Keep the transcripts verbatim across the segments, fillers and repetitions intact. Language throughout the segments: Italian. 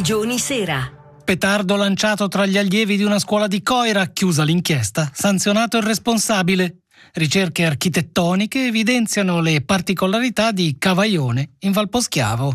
Grigioni Sera. Petardo lanciato tra gli allievi di una scuola di Coira, chiusa l'inchiesta, sanzionato il responsabile. Ricerche architettoniche evidenziano le particolarità di Cavaglione in Valposchiavo.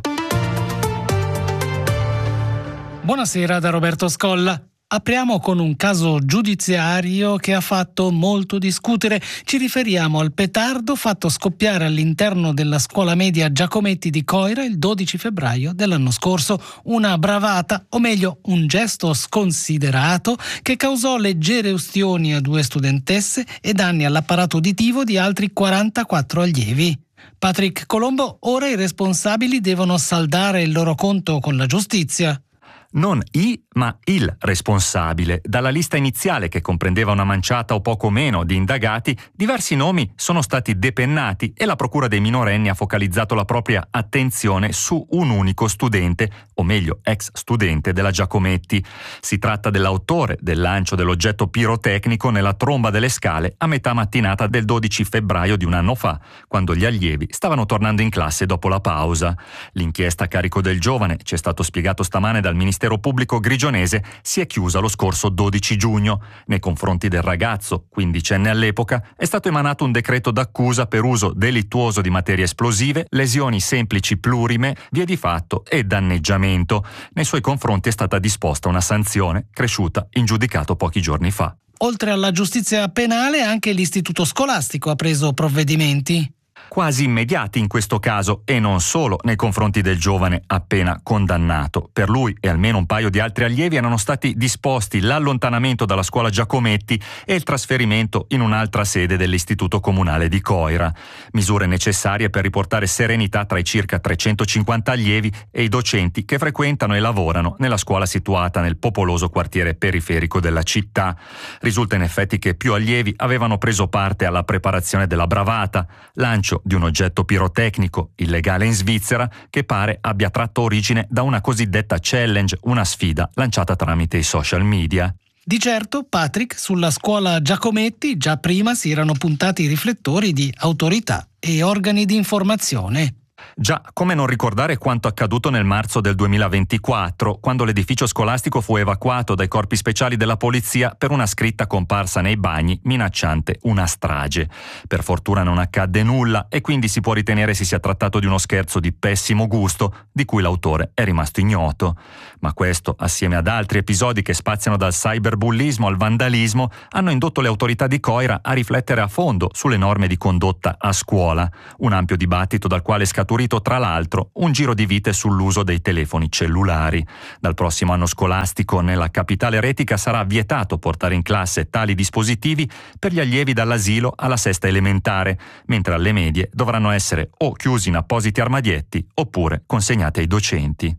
Buonasera da Roberto Scolla. Apriamo con un caso giudiziario che ha fatto molto discutere. Ci riferiamo al petardo fatto scoppiare all'interno della scuola media Giacometti di Coira il dodici febbraio dell'anno scorso. Una bravata, o meglio un gesto sconsiderato, che causò leggere ustioni a due studentesse e danni all'apparato uditivo di altri quarantaquattro allievi. Patrick Colombo, ora i responsabili devono saldare il loro conto con la giustizia. Non i, ma il responsabile. Dalla lista iniziale, che comprendeva una manciata o poco meno di indagati, diversi nomi sono stati depennati e la Procura dei minorenni ha focalizzato la propria attenzione su un unico studente, o meglio ex studente della Giacometti. Si tratta dell'autore del lancio dell'oggetto pirotecnico nella tromba delle scale a metà mattinata del dodici febbraio di un anno fa, quando gli allievi stavano tornando in classe dopo la pausa. L'inchiesta a carico del giovane, ci è stato spiegato stamane dal Ministero Pubblico grigionese, si è chiusa lo scorso dodici giugno. Nei confronti del ragazzo, quindicenne all'epoca, è stato emanato un decreto d'accusa per uso delittuoso di materie esplosive, lesioni semplici plurime, vie di fatto e danneggiamento. Nei suoi confronti è stata disposta una sanzione, cresciuta in giudicato pochi giorni fa. Oltre alla giustizia penale, anche l'istituto scolastico ha preso provvedimenti. Quasi immediati in questo caso, e non solo nei confronti del giovane appena condannato. Per lui e almeno un paio di altri allievi erano stati disposti l'allontanamento dalla scuola Giacometti e il trasferimento in un'altra sede dell'istituto comunale di Coira. Misure necessarie per riportare serenità tra i circa trecentocinquanta allievi e i docenti che frequentano e lavorano nella scuola situata nel popoloso quartiere periferico della città. Risulta in effetti che più allievi avevano preso parte alla preparazione della bravata, lancio di un oggetto pirotecnico illegale in Svizzera che pare abbia tratto origine da una cosiddetta challenge, una sfida lanciata tramite i social media. Di certo, Patrick, sulla scuola Giacometti già prima si erano puntati i riflettori di autorità e organi di informazione. Già, come non ricordare quanto accaduto nel marzo del duemilaventiquattro, quando l'edificio scolastico fu evacuato dai corpi speciali della polizia per una scritta comparsa nei bagni minacciante una strage. Per fortuna non accadde nulla e quindi si può ritenere si sia trattato di uno scherzo di pessimo gusto di cui l'autore è rimasto ignoto. Ma questo, assieme ad altri episodi che spaziano dal cyberbullismo al vandalismo, hanno indotto le autorità di Coira a riflettere a fondo sulle norme di condotta a scuola. Un ampio dibattito dal quale è scaturito tra l'altro un giro di vite sull'uso dei telefoni cellulari. Dal prossimo anno scolastico nella capitale retica sarà vietato portare in classe tali dispositivi per gli allievi dall'asilo alla sesta elementare, mentre alle medie dovranno essere o chiusi in appositi armadietti oppure consegnati ai docenti.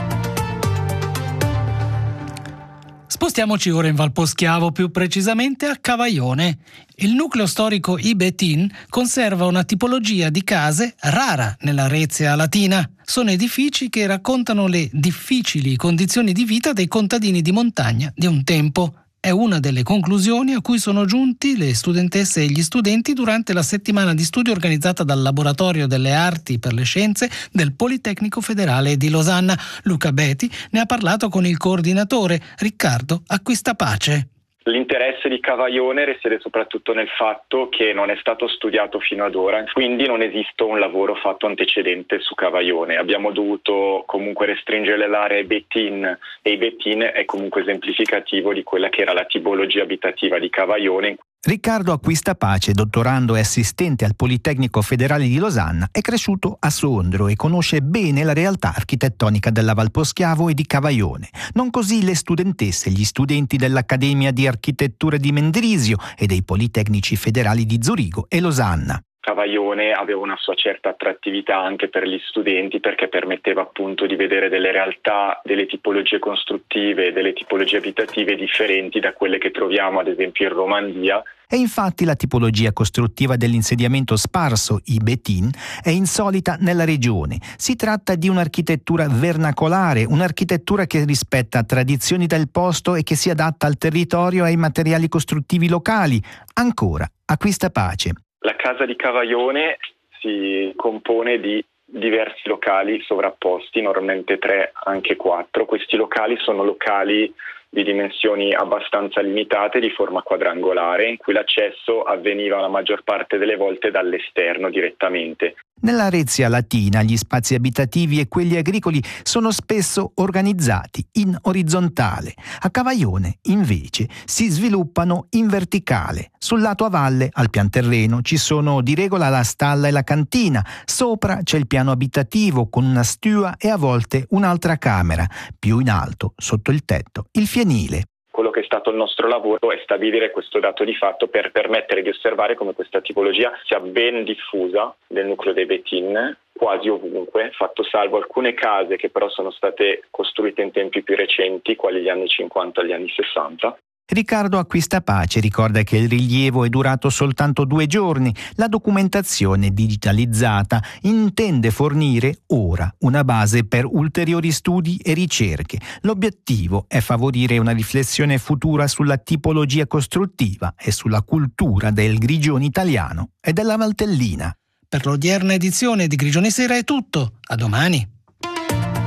Spostiamoci ora in Valposchiavo, più precisamente a Cavaglione. Il nucleo storico Ibetin conserva una tipologia di case rara nella Rezia latina. Sono edifici che raccontano le difficili condizioni di vita dei contadini di montagna di un tempo. È una delle conclusioni a cui sono giunti le studentesse e gli studenti durante la settimana di studio organizzata dal Laboratorio delle Arti per le Scienze del Politecnico Federale di Losanna. Luca Beti ne ha parlato con il coordinatore Riccardo Acquistapace. L'interesse di Cavaglione risiede soprattutto nel fatto che non è stato studiato fino ad ora, quindi non esiste un lavoro fatto antecedente su Cavaglione. Abbiamo dovuto comunque restringere l'area Ibetin e Ibetin è comunque esemplificativo di quella che era la tipologia abitativa di Cavaglione. Riccardo Acquistapace, dottorando e assistente al Politecnico Federale di Losanna, è cresciuto a Sondrio e conosce bene la realtà architettonica della Valposchiavo e di Cavaglione. Non così le studentesse e gli studenti dell'Accademia di Architettura di Mendrisio e dei Politecnici Federali di Zurigo e Losanna. Cavaglione aveva una sua certa attrattività anche per gli studenti perché permetteva appunto di vedere delle realtà, delle tipologie costruttive, delle tipologie abitative differenti da quelle che troviamo ad esempio in Romandia. E infatti la tipologia costruttiva dell'insediamento sparso Ibetin è insolita nella regione. Si tratta di un'architettura vernacolare, un'architettura che rispetta tradizioni del posto e che si adatta al territorio e ai materiali costruttivi locali. Ancora, Acquistapace. La casa di Cavaglione si compone di diversi locali sovrapposti, normalmente tre, anche quattro. Questi locali sono locali di dimensioni abbastanza limitate, di forma quadrangolare, in cui l'accesso avveniva la maggior parte delle volte dall'esterno direttamente. Nella Arezia Latina gli spazi abitativi e quelli agricoli sono spesso organizzati in orizzontale. A Cavaglione, invece, si sviluppano in verticale. Sul lato a valle, al pian terreno, ci sono di regola la stalla e la cantina. Sopra c'è il piano abitativo con una stua e a volte un'altra camera. Più in alto, sotto il tetto, il fienile. Quello che è stato il nostro lavoro è stabilire questo dato di fatto per permettere di osservare come questa tipologia sia ben diffusa nel nucleo dei Betin, quasi ovunque, fatto salvo alcune case che però sono state costruite in tempi più recenti, quali gli anni cinquanta e gli anni sessanta. Riccardo Acquistapace ricorda che il rilievo è durato soltanto due giorni. La documentazione digitalizzata intende fornire ora una base per ulteriori studi e ricerche. L'obiettivo è favorire una riflessione futura sulla tipologia costruttiva e sulla cultura del Grigione italiano e della Valtellina. Per l'odierna edizione di Grigione Sera è tutto. A domani.